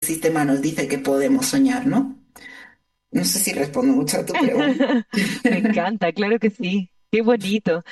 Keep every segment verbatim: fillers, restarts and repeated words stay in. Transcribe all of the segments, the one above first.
sistema nos dice que podemos soñar, ¿no? No sé si respondo mucho a tu pregunta. Me encanta, claro que sí. Qué bonito.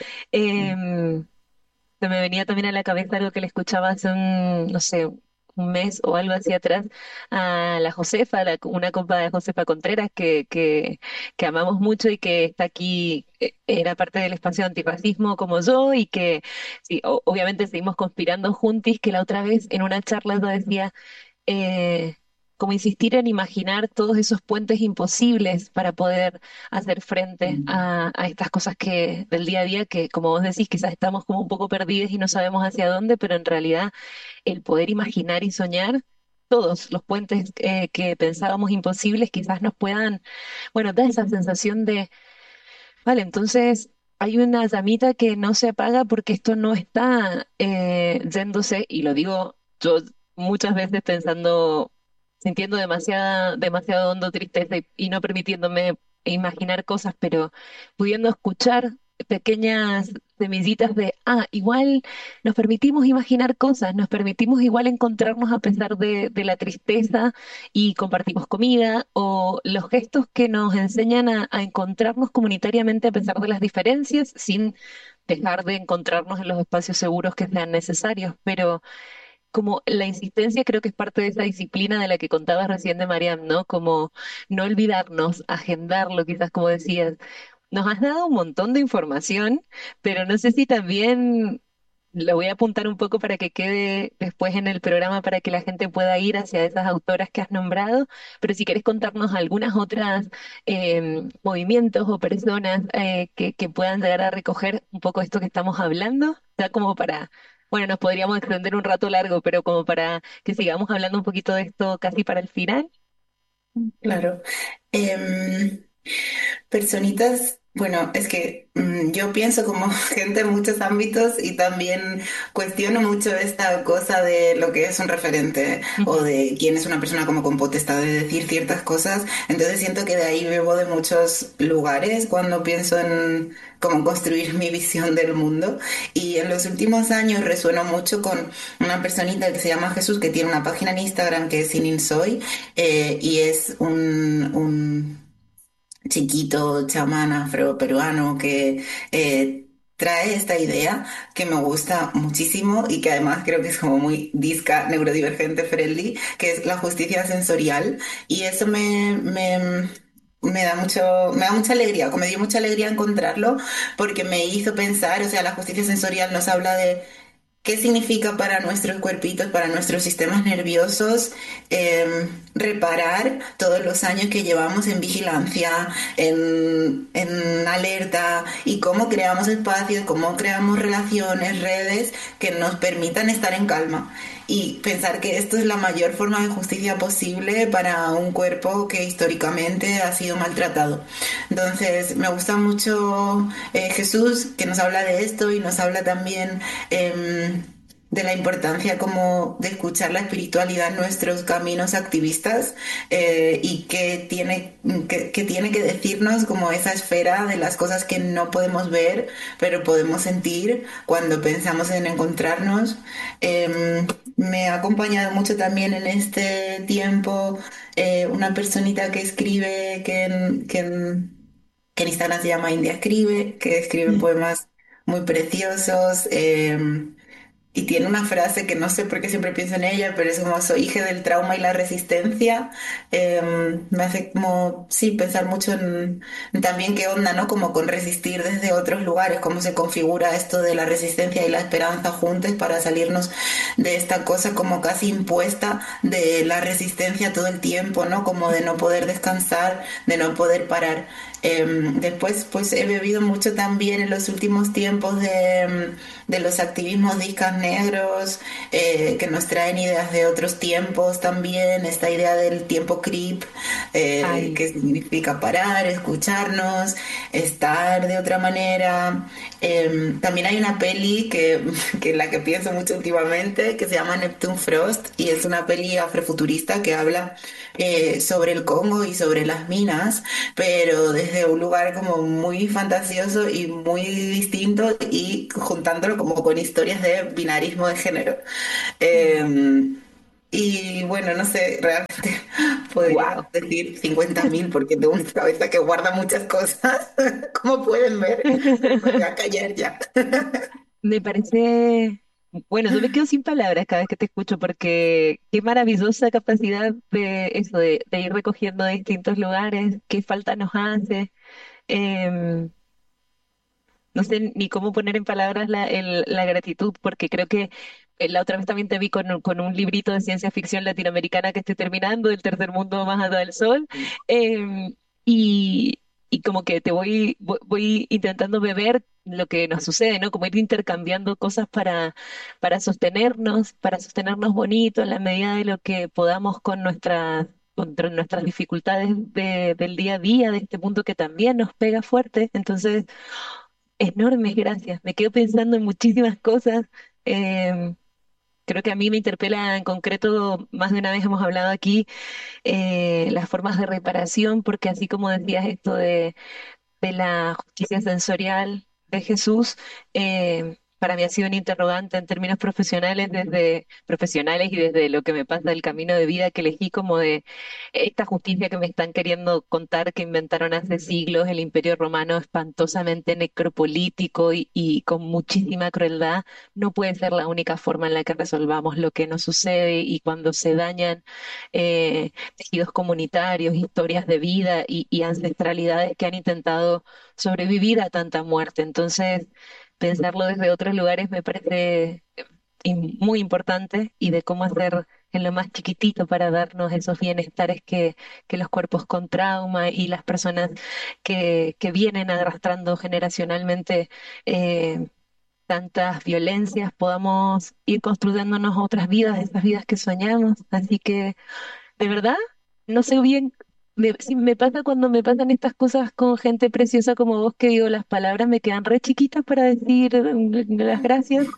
Em, Se me venía también a la cabeza algo que le escuchaba hace un, no sé, un mes o algo así atrás a la Josefa, la- una compa de Josefa Contreras que, que, que amamos mucho y que está aquí, eh, era parte del espacio antirracismo como yo y que sí, o- obviamente seguimos conspirando juntis, que la otra vez en una charla yo decía eh, como insistir en imaginar todos esos puentes imposibles para poder hacer frente a, a estas cosas que del día a día que, como vos decís, quizás estamos como un poco perdidos y no sabemos hacia dónde, pero en realidad el poder imaginar y soñar todos los puentes eh, que pensábamos imposibles quizás nos puedan, bueno, dar esa sensación de, vale, entonces hay una llamita que no se apaga porque esto no está eh, yéndose, y lo digo yo muchas veces pensando, sintiendo demasiada, demasiado hondo tristeza y, y no permitiéndome imaginar cosas, pero pudiendo escuchar pequeñas semillitas de, ah, igual nos permitimos imaginar cosas, nos permitimos igual encontrarnos a pesar de, de la tristeza y compartimos comida o los gestos que nos enseñan a, a encontrarnos comunitariamente a pesar de las diferencias sin dejar de encontrarnos en los espacios seguros que sean necesarios. Pero como la insistencia creo que es parte de esa disciplina de la que contabas recién de Mariam, ¿no? Como no olvidarnos, agendarlo, quizás como decías. Nos has dado un montón de información, pero no sé si también lo voy a apuntar un poco para que quede después en el programa para que la gente pueda ir hacia esas autoras que has nombrado, pero si quieres contarnos algunas otras eh, movimientos o personas eh, que, que puedan llegar a recoger un poco esto que estamos hablando, ya como para, bueno, nos podríamos extender un rato largo, pero como para que sigamos hablando un poquito de esto casi para el final. Claro. Em, Personitas, bueno, es que mm, yo pienso como gente en muchos ámbitos y también cuestiono mucho esta cosa de lo que es un referente o Ujú. de quién es una persona como con potestad de decir ciertas cosas. Entonces siento que de ahí bebo de muchos lugares cuando pienso en cómo construir mi visión del mundo. Y en los últimos años resueno mucho con una personita que se llama Jesús, que tiene una página en Instagram que es Sinin Soy, eh, y es un, un chiquito chamán afroperuano que eh, trae esta idea que me gusta muchísimo y que además creo que es como muy disca, neurodivergente friendly, que es la justicia sensorial. Y eso me, me, me da mucho, me da mucha alegría, como me dio mucha alegría encontrarlo porque me hizo pensar, o sea, la justicia sensorial nos habla de ¿qué significa para nuestros cuerpitos, para nuestros sistemas nerviosos, eh, reparar todos los años que llevamos en vigilancia, en, en alerta y cómo creamos espacios, cómo creamos relaciones, redes que nos permitan estar en calma? Y pensar que esto es la mayor forma de justicia posible para un cuerpo que históricamente ha sido maltratado. Entonces, me gusta mucho eh, Jesús, que nos habla de esto y nos habla también eh, de la importancia como de escuchar la espiritualidad en nuestros caminos activistas, eh, y que tiene, que, que tiene que decirnos como esa esfera de las cosas que no podemos ver, pero podemos sentir cuando pensamos en encontrarnos. Eh, Me ha acompañado mucho también en este tiempo eh, una personita que escribe, que en, que en que en Instagram se llama India Escribe, que escribe poemas muy preciosos. Eh, y tiene una frase que no sé por qué siempre pienso en ella, pero es como soy hija del trauma y la resistencia. Eh, me hace como, sí, pensar mucho en, en también qué onda, ¿no? Como con resistir desde otros lugares, cómo se configura esto de la resistencia y la esperanza juntos para salirnos de esta cosa como casi impuesta de la resistencia todo el tiempo, ¿no? Como de no poder descansar, de no poder parar. Eh, después, pues he bebido mucho también en los últimos tiempos de, de los activismos discas negros, eh, que nos traen ideas de otros tiempos también, esta idea del tiempo creep, eh, Ay, que significa parar, escucharnos, estar de otra manera. Eh, también hay una peli que, que en la que pienso mucho últimamente, que se llama Neptune Frost, y es una peli afrofuturista que habla eh, sobre el Congo y sobre las minas, pero desde un lugar como muy fantasioso y muy distinto y juntándolo como con historias de binarismo de género. mm, Eh, Y bueno, no sé, realmente podría Wow. decir cincuenta mil porque tengo una cabeza que guarda muchas cosas, como pueden ver, pero me voy a callar ya. Me parece, bueno, yo me quedo sin palabras cada vez que te escucho porque qué maravillosa capacidad de eso, de, de ir recogiendo de distintos lugares, qué falta nos hace. Em, no sé ni cómo poner en palabras la, el- la gratitud, porque creo que eh, la otra vez también te vi con, un- con un librito de ciencia ficción latinoamericana que estoy terminando, del tercer mundo más allá del sol, em, y, y como que te voy, voy, voy intentando beber lo que nos sucede, ¿no? Como ir intercambiando cosas para, para sostenernos, para sostenernos bonito en la medida de lo que podamos con nuestras contra nuestras dificultades de- del día a día, de este mundo que también nos pega fuerte. Entonces, enormes gracias. Me quedo pensando en muchísimas cosas. Eh, Creo que a mí me interpela en concreto, más de una vez hemos hablado aquí, eh, las formas de reparación, porque así como decías esto de de la justicia sensorial de Jesús, eh, para mí ha sido un interrogante en términos profesionales, desde profesionales y desde lo que me pasa del camino de vida que elegí como de esta justicia que me están queriendo contar que inventaron hace siglos el Imperio Romano espantosamente necropolítico y, y con muchísima crueldad, no puede ser la única forma en la que resolvamos lo que nos sucede y cuando se dañan eh, tejidos comunitarios, historias de vida y, y ancestralidades que han intentado sobrevivir a tanta muerte. Entonces, pensarlo desde otros lugares me parece eh, im- muy importante y de cómo hacer en lo más chiquitito para darnos esos bienestares que, que los cuerpos con trauma y las personas que, que vienen arrastrando generacionalmente eh, tantas violencias, podamos ir construyéndonos otras vidas, esas vidas que soñamos. Así que de verdad, no sé bien, me, sí, me pasa cuando me pasan estas cosas con gente preciosa como vos, que digo, las palabras me quedan re chiquitas para decir mm, las gracias.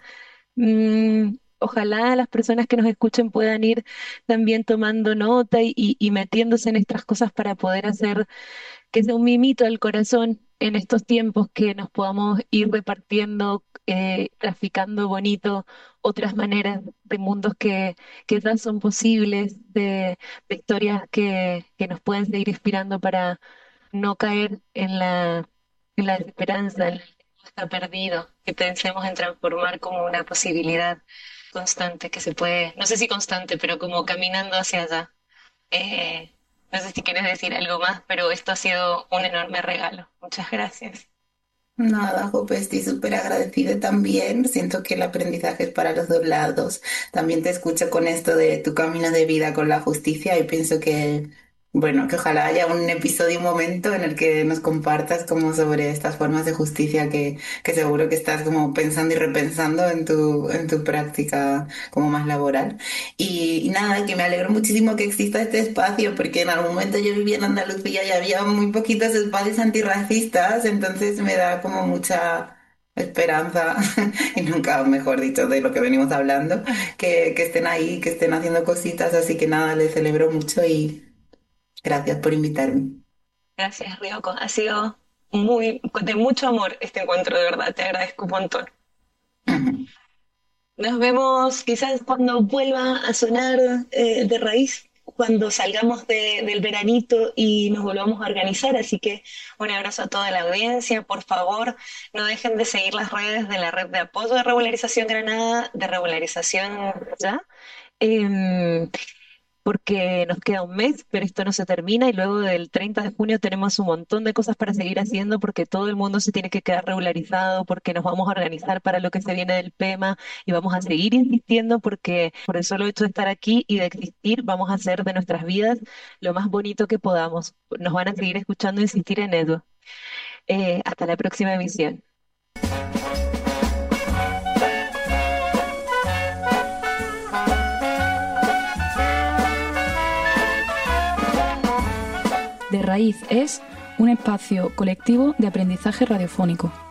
Mm, ojalá las personas que nos escuchen puedan ir también tomando nota y, y y metiéndose en estas cosas para poder hacer que sea un mimito al corazón en estos tiempos, que nos podamos ir repartiendo, eh, traficando bonito otras maneras de mundos que, que ya son posibles, de, de historias que, que nos pueden seguir inspirando para no caer en la, en la desesperanza, en el que todo está perdido, que pensemos en transformar como una posibilidad constante que se puede, no sé si constante, pero como caminando hacia allá. Eh, no sé si quieres decir algo más, pero esto ha sido un enorme regalo. Muchas gracias. Nada, Jope, estoy súper agradecida también. Siento que el aprendizaje es para los dos lados. También te escucho con esto de tu camino de vida con la justicia y pienso que, bueno, que ojalá haya un episodio, un momento en el que nos compartas como sobre estas formas de justicia que, que seguro que estás como pensando y repensando en tu, en tu práctica como más laboral. Y, y nada, que me alegro muchísimo que exista este espacio, porque en algún momento yo vivía en Andalucía y había muy poquitos espacios antirracistas, entonces me da como mucha esperanza, y nunca mejor dicho de lo que venimos hablando, que, que estén ahí, que estén haciendo cositas, así que nada, les celebro mucho y gracias por invitarme. Gracias, Ryoko. Ha sido muy, de mucho amor este encuentro, de verdad. Te agradezco un montón. Nos vemos quizás cuando vuelva a sonar eh, de raíz, cuando salgamos de- del veranito y nos volvamos a organizar. Así que un abrazo a toda la audiencia. Por favor, no dejen de seguir las redes de la red de apoyo de Regularización Granada, de Regularización Ya. Em, Porque nos queda un mes, pero esto no se termina y luego del treinta de junio tenemos un montón de cosas para seguir haciendo porque todo el mundo se tiene que quedar regularizado, porque nos vamos a organizar para lo que se viene del PEMA y vamos a seguir insistiendo porque por el solo hecho de estar aquí y de existir vamos a hacer de nuestras vidas lo más bonito que podamos. Nos van a seguir escuchando e insistir en ello. Eh, hasta la próxima emisión. De Raíz es un espacio colectivo de aprendizaje radiofónico.